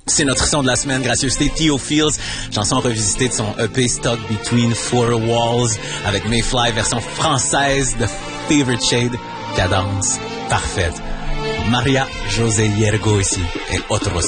C'est notre son de la semaine, gracieuseté Theo Fields, chanson revisitée de son EP Stuck Between Four Walls avec Mayfly, version française de Favorite Shade, cadence parfaite. Maria José Hiergo ici et Otros.